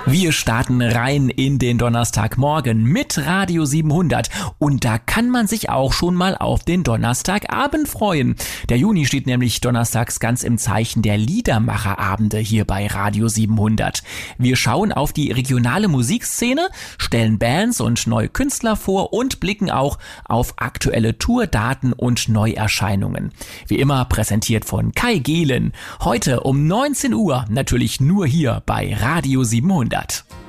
Wir starten rein in den Donnerstagmorgen mit Radio 700 und da kann man sich auch schon mal auf den Donnerstagabend freuen. Der Juni steht nämlich donnerstags ganz im Zeichen der Liedermacherabende hier bei Radio 700. Wir schauen auf die regionale Musikszene, stellen Bands und neue Künstler vor und blicken auch auf aktuelle Tourdaten und Neuerscheinungen. Wie immer präsentiert von Kai Gehlen. Heute um 19 Uhr, natürlich nur hier bei Radio 700.